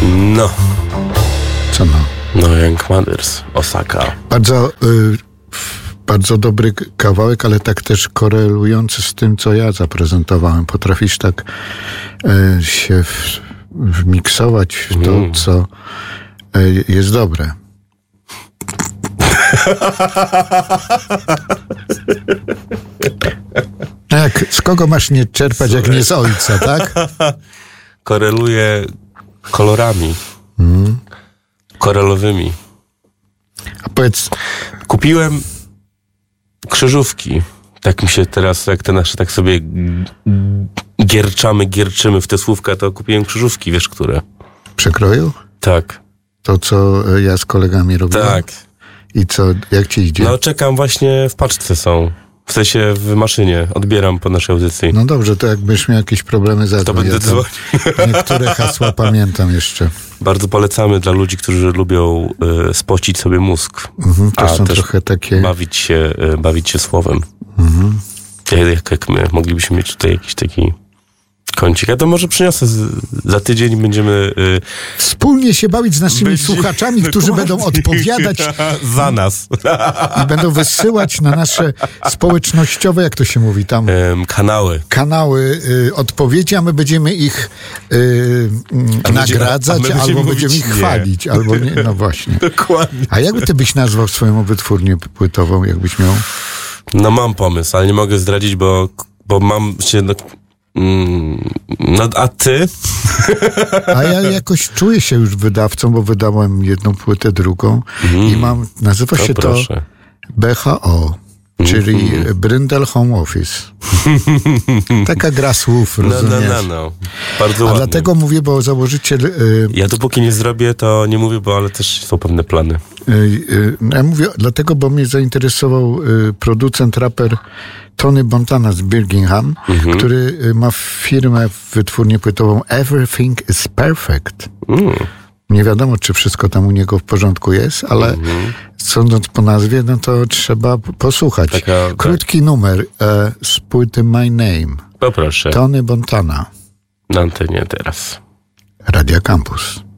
No. Co no? No, Young Mothers, Osaka. Bardzo dobry kawałek, ale tak też korelujący z tym, co ja zaprezentowałem. Potrafisz tak się wmiksować w to, co jest dobre. Z kogo masz nie czerpać, jak nie z ojca, tak? Koreluje kolorami. Korelowymi. A powiedz... Kupiłem krzyżówki. Tak mi się teraz, jak te nasze tak sobie gierczymy w te słówka, to kupiłem krzyżówki, wiesz, które? Przekroju? Tak. To, co ja z kolegami robiłem? Tak. I co, jak ci idzie? No czekam, właśnie w paczce są. W sensie w maszynie. Odbieram po naszej audycji. No dobrze, to jakbyś miał jakieś problemy, to będę dzwonił. Niektóre hasła pamiętam jeszcze. Bardzo polecamy dla ludzi, którzy lubią spocić sobie mózg. To są trochę takie... Bawić się słowem. Jak my. Moglibyśmy mieć tutaj jakiś taki kącik. Ja to może przyniosę za tydzień, będziemy... Wspólnie się bawić z naszymi słuchaczami, którzy będą odpowiadać... za nas. I będą wysyłać na nasze społecznościowe, jak to się mówi tam? Kanały odpowiedzi, a my będziemy ich nagradzać, albo będziemy ich chwalić, albo nie. No właśnie. Dokładnie. A jakby ty byś nazwał swoją wytwórnię płytową, jakbyś miał? No mam pomysł, ale nie mogę zdradzić, bo mam się... No, a ty? A ja jakoś czuję się już wydawcą, bo wydałem jedną płytę, drugą i nazywa się to BHO, czyli Bryndel Home Office. Taka gra słów, rozumiesz? No. Bardzo ładnie. A dlatego mówię, bo założyciel... Ja dopóki nie zrobię, to nie mówię, ale też są pewne plany. Ja mówię dlatego, bo mnie zainteresował producent, raper Tony Montana z Birmingham, który ma firmę, wytwórnię płytową Everything is Perfect. Nie wiadomo, czy wszystko tam u niego w porządku jest, ale sądząc po nazwie, no to trzeba posłuchać. Krótki numer z płyty My Name. Poproszę. Tony Montana. Na antenie teraz. Radia Campus.